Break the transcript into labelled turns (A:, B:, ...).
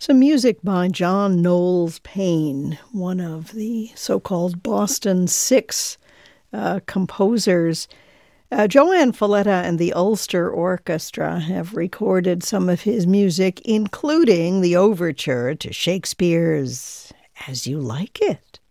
A: Some music by John Knowles Paine, one of the so-called Boston Six composers. Joanne Falletta and the Ulster Orchestra have recorded some of his music, including the overture to Shakespeare's As You Like It.